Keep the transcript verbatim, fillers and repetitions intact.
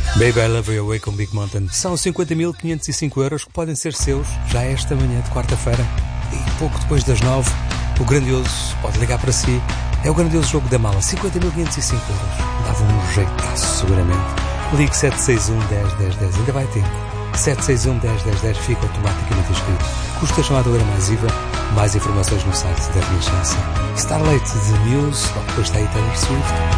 Baby I Love You Away com Big Mountain. São cinquenta mil quinhentos e cinco euros que podem ser seus já esta manhã de quarta-feira. E pouco depois das nove, o grandioso pode ligar para si. É o grandioso jogo da mala. cinquenta mil quinhentos e cinco euros. Dava um jeitaço seguramente. Ligue sete seis um, dez, dez, dez. Ainda vai tempo. sete seis um, dez, dez, dez. Fica automaticamente inscrito. Custa chamada hora mais I V A. Mais informações no site da Renascença. Starlight de Muse. Logo depois está aí Taylor Swift.